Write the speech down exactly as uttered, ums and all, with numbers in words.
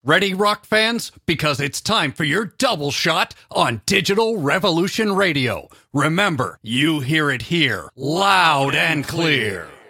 Ready, rock fans? Because it's time for your double shot on Digital Revolution Radio. Remember, you hear it here, loud and clear.